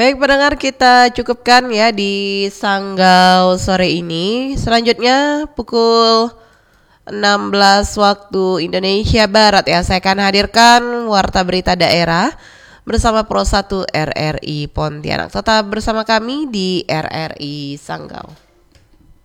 Baik pendengar, kita cukupkan ya di Sanggau sore ini. Selanjutnya pukul 16 waktu Indonesia Barat ya, saya akan hadirkan Warta Berita Daerah bersama Pro 1 RRI Pontianak. Tetap bersama kami di RRI Sanggau.